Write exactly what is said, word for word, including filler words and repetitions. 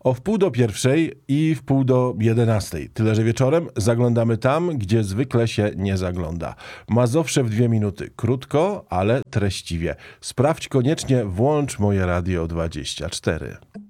O wpół do pierwszej i w pół do jedenastej. Tyle, że wieczorem zaglądamy tam, gdzie zwykle się nie zagląda. Mazowsze w dwie minuty. Krótko, ale treściwie. Sprawdź koniecznie, włącz moje radio dwadzieścia cztery.